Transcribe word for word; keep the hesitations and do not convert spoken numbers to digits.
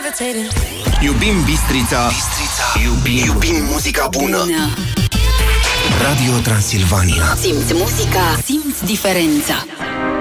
levitating. Iubim Bistrița, Bistrița. Iubim, iubim muzica bună. bună. Radio Transilvania. Simți muzica, simți diferența.